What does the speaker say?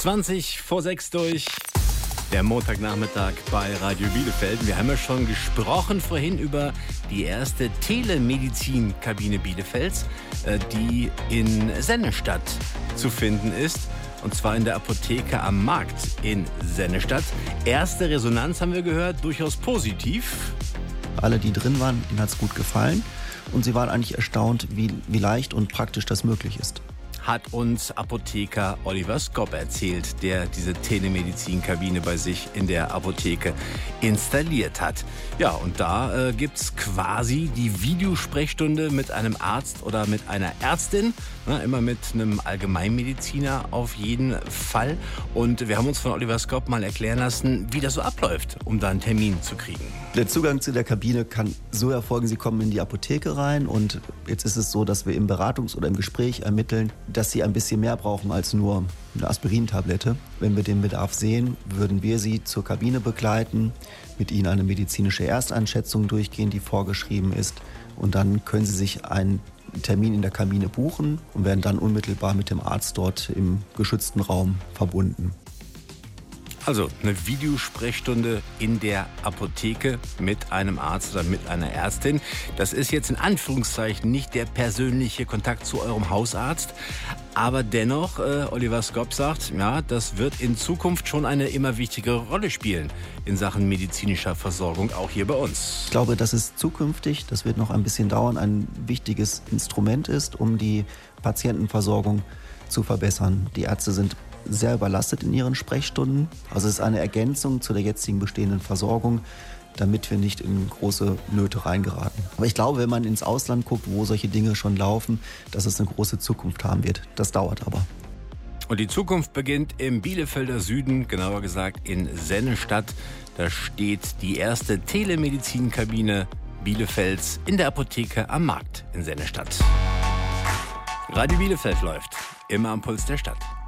20 vor 6 durch. Der Montagnachmittag bei Radio Bielefeld. Wir haben ja schon gesprochen vorhin über die erste Telemedizin-Kabine Bielefelds, die in Sennestadt zu finden ist. Und zwar in der Apotheke am Markt in Sennestadt. Erste Resonanz haben wir gehört, durchaus positiv. Alle, die drin waren, ihnen hat es gut gefallen. Und sie waren eigentlich erstaunt, wie leicht und praktisch das möglich ist. Hat uns Apotheker Oliver Skopp erzählt, der diese Telemedizin-Kabine bei sich in der Apotheke installiert hat. Ja, und da gibt's quasi die Videosprechstunde mit einem Arzt oder mit einer Ärztin, immer mit einem Allgemeinmediziner auf jeden Fall. Und wir haben uns von Oliver Skopp mal erklären lassen, wie das so abläuft, um da einen Termin zu kriegen. Der Zugang zu der Kabine kann so erfolgen, Sie kommen in die Apotheke rein und jetzt ist es so, dass wir im Beratungs- oder im Gespräch ermitteln, dass Sie ein bisschen mehr brauchen als nur eine Aspirintablette. Wenn wir den Bedarf sehen, würden wir Sie zur Kabine begleiten, mit Ihnen eine medizinische Ersteinschätzung durchgehen, die vorgeschrieben ist. Und dann können Sie sich einen Termin in der Kabine buchen und werden dann unmittelbar mit dem Arzt dort im geschützten Raum verbunden. Also eine Videosprechstunde in der Apotheke mit einem Arzt oder mit einer Ärztin. Das ist jetzt in Anführungszeichen nicht der persönliche Kontakt zu eurem Hausarzt. Aber dennoch, Oliver Skopp sagt, ja, das wird in Zukunft schon eine immer wichtigere Rolle spielen in Sachen medizinischer Versorgung, auch hier bei uns. Ich glaube, dass es zukünftig, das wird noch ein bisschen dauern, ein wichtiges Instrument ist, um die Patientenversorgung zu verbessern. Die Ärzte sind sehr überlastet in ihren Sprechstunden. Also es ist eine Ergänzung zu der jetzigen bestehenden Versorgung, damit wir nicht in große Nöte reingeraten. Aber ich glaube, wenn man ins Ausland guckt, wo solche Dinge schon laufen, dass es eine große Zukunft haben wird. Das dauert aber. Und die Zukunft beginnt im Bielefelder Süden, genauer gesagt in Sennestadt. Da steht die erste Telemedizin-Kabine Bielefelds in der Apotheke am Markt in Sennestadt. Radio Bielefeld läuft immer am Puls der Stadt.